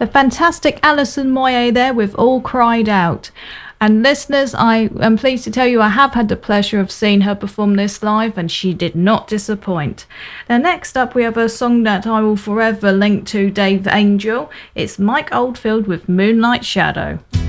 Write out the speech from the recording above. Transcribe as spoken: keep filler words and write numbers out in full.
The fantastic Alison Moyet there with All Cried Out. And listeners, I am pleased to tell you I have had the pleasure of seeing her perform this live, and she did not disappoint. Now next up we have a song that I will forever link to Dave Angel. It's Mike Oldfield with Moonlight Shadow.